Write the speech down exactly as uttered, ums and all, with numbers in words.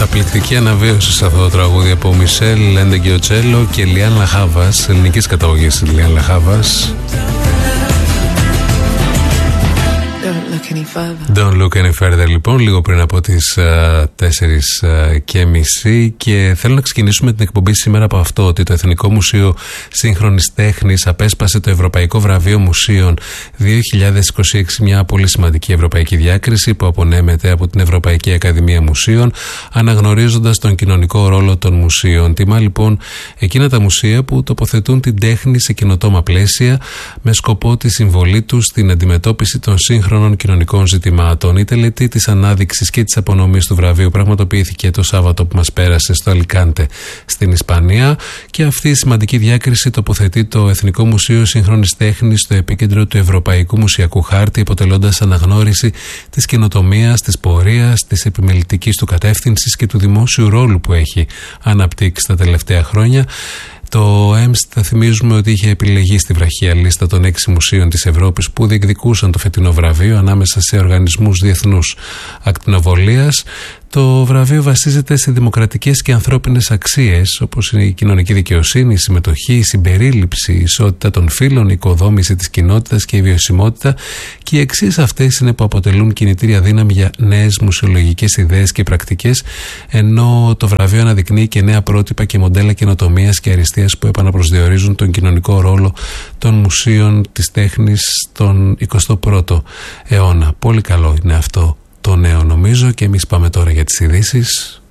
Καταπληκτική αναβίωση σε αυτό το τραγούδι από Μισελ Λεντεγκιοτσέλο και Λιάν Λαχάβας, ελληνικής καταγωγής Λιάν Λαχάβας. Don't look any further, λοιπόν, λίγο πριν από τις τέσσερις uh, και μισή, και θέλω να ξεκινήσουμε την εκπομπή σήμερα από αυτό, ότι το Εθνικό Μουσείο Σύγχρονης Τέχνης απέσπασε το Ευρωπαϊκό Βραβείο Μουσείων δύο χιλιάδες είκοσι έξι, μια πολύ σημαντική ευρωπαϊκή διάκριση που απονέμεται από την Ευρωπαϊκή Ακαδημία Μουσείων, αναγνωρίζοντας τον κοινωνικό ρόλο των μουσείων. Τιμά λοιπόν εκείνα τα μουσεία που τοποθετούν την τέχνη σε καινοτόμα πλαίσια με σκοπό τη συμβολή τους στην αντιμετώπιση των σύγχρονων κοινωνικών ζητημάτων. Η τελετή της ανάδειξης και της απονομής του βραβείου πραγματοποιήθηκε το Σάββατο που μας πέρασε στο Αλικάντε στην Ισπανία, και αυτή η σημαντική διάκριση τοποθετεί το Εθνικό Μουσείο Σύγχρονης Τέχνης στο επίκεντρο του Ευρωπαϊκού Μουσιακού Χάρτη, αποτελώντας αναγνώριση της καινοτομίας, της πορείας, της επιμελητικής του κατεύθυνσης και του δημόσιου ρόλου που έχει αναπτύξει τα τελευταία χρόνια. Το ΕΜΣ, θα θυμίζουμε ότι είχε επιλεγεί στη βραχία λίστα των έξι μουσείων της Ευρώπης που διεκδικούσαν το φετινό βραβείο ανάμεσα σε οργανισμούς διεθνούς ακτινοβολίας. Το βραβείο βασίζεται σε δημοκρατικές και ανθρώπινες αξίες, όπως είναι η κοινωνική δικαιοσύνη, η συμμετοχή, η συμπερίληψη, η ισότητα των φύλων, η οικοδόμηση της κοινότητας και η βιωσιμότητα, και οι αξίες αυτές είναι που αποτελούν κινητήρια δύναμη για νέες μουσεολογικές ιδέες και πρακτικές, ενώ το βραβείο αναδεικνύει και νέα πρότυπα και μοντέλα καινοτομίας και αριστείας που επαναπροσδιορίζουν τον κοινωνικό ρόλο των μουσείων της τέχνης στον εικοστό πρώτο αιώνα. Πολύ καλό είναι αυτό το νέο, νομίζω, και εμείς πάμε τώρα για τις ειδήσεις.